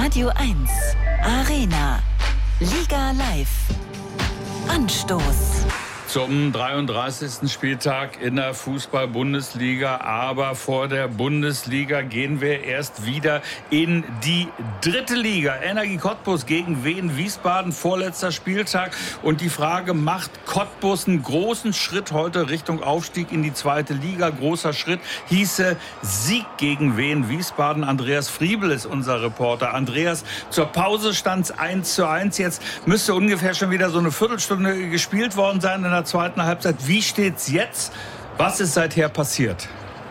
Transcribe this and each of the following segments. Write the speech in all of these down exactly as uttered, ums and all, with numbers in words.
Radio eins Arena Liga Live Anstoß. Zum dreiunddreißigsten Spieltag in der Fußball-Bundesliga. Aber vor der Bundesliga gehen wir erst wieder in die dritte Liga. Energie Cottbus gegen Wien Wiesbaden, vorletzter Spieltag. Und die Frage, macht Cottbus einen großen Schritt heute Richtung Aufstieg in die zweite Liga? Großer Schritt hieße Sieg gegen Wien Wiesbaden. Andreas Friebel ist unser Reporter. Andreas, zur Pause stand es eins zu eins. Jetzt müsste ungefähr schon wieder so eine Viertelstunde gespielt worden sein in der zweiten Halbzeit. Wie steht's jetzt? Was ist seither passiert?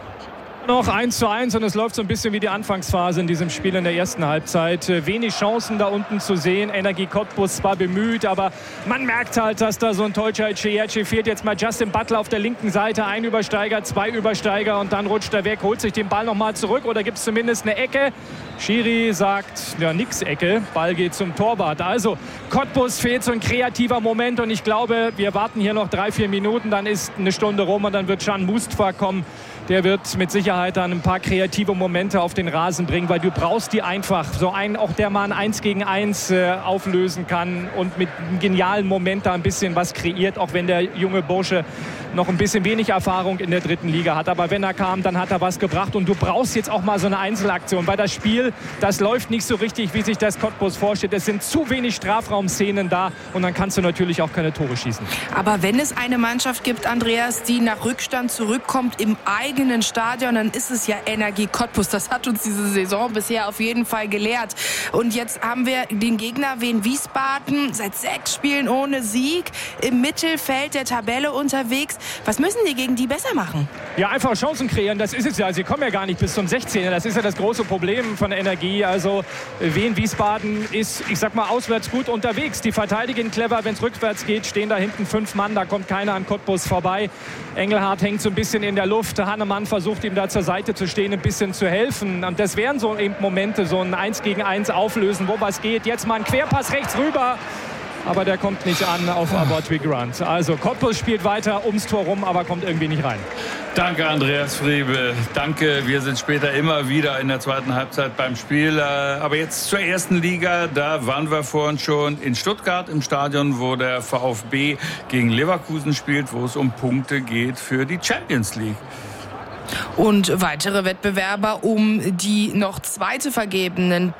Noch eins zu eins und es läuft so ein bisschen wie die Anfangsphase in diesem Spiel in der ersten Halbzeit. Wenig Chancen da unten zu sehen. Energie Cottbus zwar bemüht, aber man merkt halt, dass da so ein Tolcha Ecceierci fehlt. Jetzt mal Justin Butler auf der linken Seite. Ein Übersteiger, zwei Übersteiger und dann rutscht er weg, holt sich den Ball nochmal zurück oder gibt es zumindest eine Ecke. Schiri sagt, ja nix Ecke, Ball geht zum Torwart. Also Cottbus fehlt so ein kreativer Moment und ich glaube, wir warten hier noch drei, vier Minuten, dann ist eine Stunde rum und dann wird Can Mustafa kommen. Der wird mit Sicherheit dann ein paar kreative Momente auf den Rasen bringen, weil du brauchst die einfach. So einen, auch der mal ein eins gegen eins äh, auflösen kann und mit einem genialen Moment da ein bisschen was kreiert, auch wenn der junge Bursche noch ein bisschen wenig Erfahrung in der dritten Liga hat. Aber wenn er kam, dann hat er was gebracht. Und du brauchst jetzt auch mal so eine Einzelaktion, weil das Spiel, das läuft nicht so richtig, wie sich das Cottbus vorstellt. Es sind zu wenig Strafraumszenen da und dann kannst du natürlich auch keine Tore schießen. Aber wenn es eine Mannschaft gibt, Andreas, die nach Rückstand zurückkommt im eigenen Stadion, dann ist es ja Energie Cottbus. Das hat uns diese Saison bisher auf jeden Fall gelehrt. Und jetzt haben wir den Gegner Wien Wiesbaden seit sechs Spielen ohne Sieg im Mittelfeld der Tabelle unterwegs. Was müssen die gegen die besser machen? Ja, einfach Chancen kreieren, das ist es ja. Sie kommen ja gar nicht bis zum sechzehner. Das ist ja das große Problem von Energie. Also Wien Wiesbaden ist, ich sag mal, auswärts gut unterwegs. Die verteidigen clever, wenn es rückwärts geht, stehen da hinten fünf Mann, da kommt keiner an Cottbus vorbei. Engelhardt hängt so ein bisschen in der Luft. Hannemann versucht ihm da zur Seite zu stehen, ein bisschen zu helfen. Und das wären so eben Momente, so ein eins gegen eins auflösen, wo was geht. Jetzt mal ein Querpass rechts rüber. Aber der kommt nicht an auf Abortwi Grant. Also Cottbus spielt weiter ums Tor rum, aber kommt irgendwie nicht rein. Danke, Andreas Friebel. Danke, wir sind später immer wieder in der zweiten Halbzeit beim Spiel. Aber jetzt zur ersten Liga. Da waren wir vorhin schon in Stuttgart im Stadion, wo der VfB gegen Leverkusen spielt, wo es um Punkte geht für die Champions League. Und weitere Wettbewerber um die noch zweite vergebenen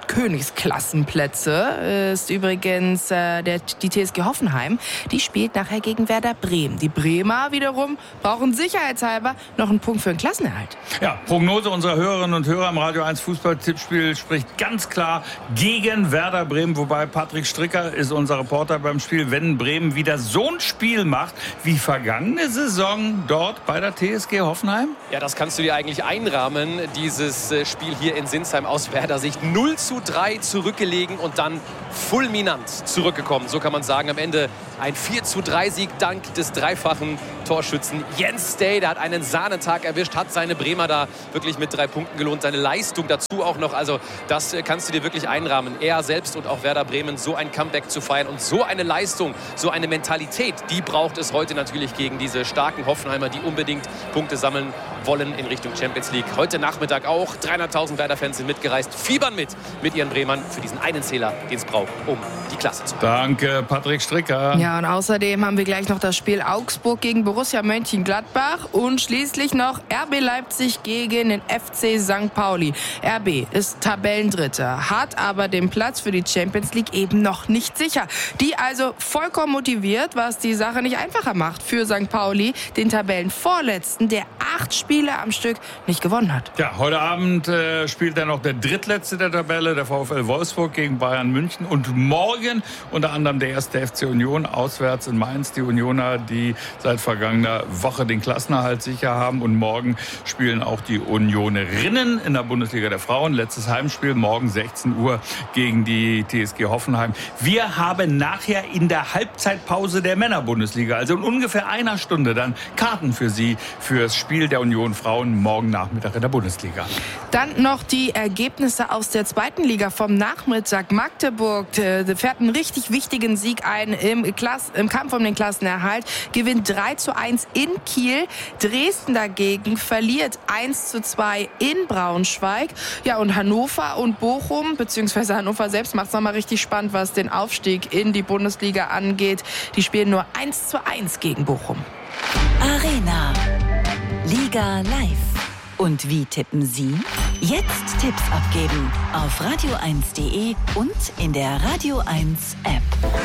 Königsklassenplätze ist übrigens äh, der, die T S G Hoffenheim. Die spielt nachher gegen Werder Bremen. Die Bremer wiederum brauchen sicherheitshalber noch einen Punkt für den Klassenerhalt. Ja, Prognose unserer Hörerinnen und Hörer im Radio eins Fußball-Tippspiel spricht ganz klar gegen Werder Bremen. Wobei Patrick Stricker ist unser Reporter beim Spiel. Wenn Bremen wieder so ein Spiel macht wie vergangene Saison dort bei der T S G Hoffenheim? Ja, das kannst du dir eigentlich einrahmen, dieses Spiel hier in Sinsheim aus Werder Sicht. null zu drei zurückgelegen und dann fulminant zurückgekommen. So kann man sagen, am Ende ein vier zu drei Sieg dank des dreifachen Torschützen Jens Stay. Der hat einen Sahnetag erwischt, hat seine Bremer da wirklich mit drei Punkten gelohnt. Seine Leistung dazu auch noch. Also das kannst du dir wirklich einrahmen. Er selbst und auch Werder Bremen, so ein Comeback zu feiern und so eine Leistung, so eine Mentalität, die braucht es heute natürlich gegen diese starken Hoffenheimer, die unbedingt Punkte sammeln wollen in Richtung Champions League. Heute Nachmittag auch. dreihunderttausend Werder-Fans sind mitgereist, fiebern mit mit ihren Bremern für diesen einen Zähler, den es braucht, um die Klasse zu halten. Danke, Patrick Stricker. Ja, und außerdem haben wir gleich noch das Spiel Augsburg gegen Borussia Mönchengladbach und schließlich noch R B Leipzig gegen den F C Sankt Pauli. R B ist Tabellendritter, hat aber den Platz für die Champions League eben noch nicht sicher. Die also vollkommen motiviert, was die Sache nicht einfacher macht für Sankt Pauli, den Tabellenvorletzten, der acht Spiele am Stück nicht gewonnen hat. Ja, heute Abend äh, spielt dann noch der drittletzte der Tabelle, der VfL Wolfsburg gegen Bayern München. Und morgen unter anderem der erste F C Union auswärts in Mainz. Die Unioner, die seit vergangener Woche den Klassenerhalt sicher haben. Und morgen spielen auch die Unionerinnen in der Bundesliga der Frauen. Letztes Heimspiel morgen sechzehn Uhr gegen die T S G Hoffenheim. Wir haben nachher in der Halbzeitpause der Männerbundesliga, also in ungefähr einer Stunde, dann Karten für Sie fürs Spiel der Union Frauen morgen Nachmittag in der Bundesliga. Dann noch die Ergebnisse aus der zweiten Liga vom Nachmittag. Magdeburg äh, fährt einen richtig wichtigen Sieg ein im Klasse, im Kampf um den Klassenerhalt, gewinnt drei zu eins in Kiel. Dresden dagegen verliert eins zu zwei in Braunschweig. Ja, und Hannover und Bochum, beziehungsweise Hannover selbst, macht es nochmal richtig spannend, was den Aufstieg in die Bundesliga angeht. Die spielen nur eins zu eins gegen Bochum. Arena. Liga live. Und wie tippen Sie? Jetzt Tipps abgeben auf radio eins punkt de und in der Radio eins App.